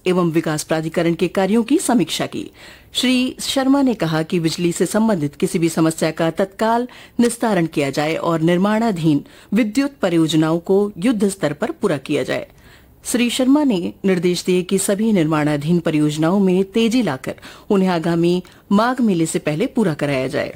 एवं विकास प्राधिकरण के कार्यों की समीक्षा की। श्री शर्मा ने कहा कि बिजली से संबंधित किसी भी समस्या का तत्काल निस्तारण किया जाए और निर्माणाधीन विद्युत परियोजनाओं को युद्ध स्तर पर पूरा किया जाए। श्री शर्मा ने निर्देश दिए कि सभी निर्माणाधीन परियोजनाओं में तेजी लाकर उन्हें आगामी माघ मेले से पहले पूरा कराया जाए।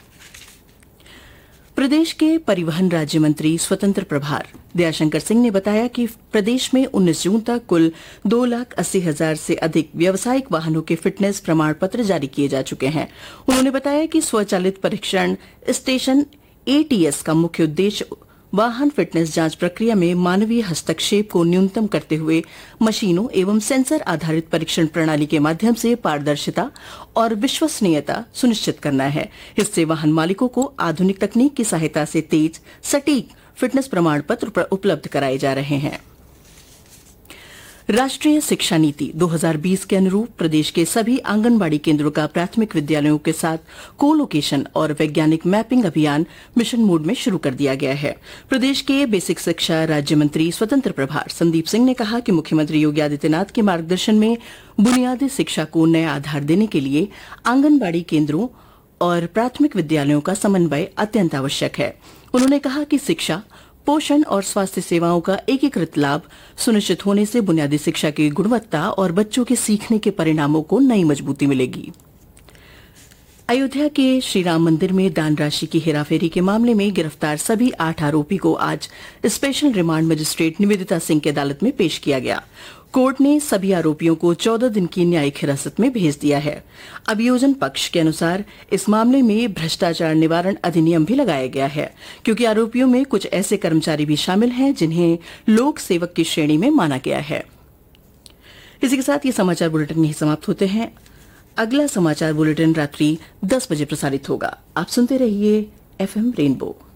प्रदेश के परिवहन राज्य मंत्री स्वतंत्र प्रभार दयाशंकर सिंह ने बताया कि प्रदेश में 19 जून तक कुल 2,80,000 से अधिक व्यावसायिक वाहनों के फिटनेस प्रमाण पत्र जारी किए जा चुके हैं। उन्होंने बताया कि स्वचालित परीक्षण स्टेशन एटीएस का मुख्य उद्देश्य वाहन फिटनेस जांच प्रक्रिया में मानवीय हस्तक्षेप को न्यूनतम करते हुए मशीनों एवं सेंसर आधारित परीक्षण प्रणाली के माध्यम से पारदर्शिता और विश्वसनीयता सुनिश्चित करना है। इससे वाहन मालिकों को आधुनिक तकनीक की सहायता से तेज, सटीक फिटनेस प्रमाण पत्र उपलब्ध कराए जा रहे हैं। राष्ट्रीय शिक्षा नीति 2020 के अनुरूप प्रदेश के सभी आंगनबाड़ी केंद्रों का प्राथमिक विद्यालयों के साथ कोलोकेशन और वैज्ञानिक मैपिंग अभियान मिशन मोड में शुरू कर दिया गया है। प्रदेश के बेसिक शिक्षा राज्य मंत्री स्वतंत्र प्रभार संदीप सिंह ने कहा कि मुख्यमंत्री योगी आदित्यनाथ के मार्गदर्शन में बुनियादी शिक्षा को नया आधार देने के लिए आंगनबाड़ी केंद्रों और प्राथमिक विद्यालयों का समन्वय अत्यंत आवश्यक है। उन्होंने कहा कि शिक्षा, पोषण और स्वास्थ्य सेवाओं का एकीकृत लाभ सुनिश्चित होने से बुनियादी शिक्षा की गुणवत्ता और बच्चों के सीखने के परिणामों को नई मजबूती मिलेगी। अयोध्या के श्रीराम मंदिर में दान राशि की हेराफेरी के मामले में गिरफ्तार सभी 8 आरोपी को आज special remand magistrate Nivedita Singh की अदालत में पेश किया गया। कोर्ट ने सभी आरोपियों को 14 दिन की न्यायिक हिरासत में भेज दिया है। अभियोजन पक्ष के अनुसार इस मामले में भ्रष्टाचार निवारण अधिनियम भी लगाया गया है, क्योंकि आरोपियों में कुछ ऐसे कर्मचारी भी शामिल हैं जिन्हें लोक सेवक की श्रेणी में माना गया है। इसी के साथ ये समाचार बुलेटिन यही समाप्त होते हैं। अगला समाचार बुलेटिन रात्रि 10 बजे प्रसारित होगा। आप सुनते रहिए FM रेनबो।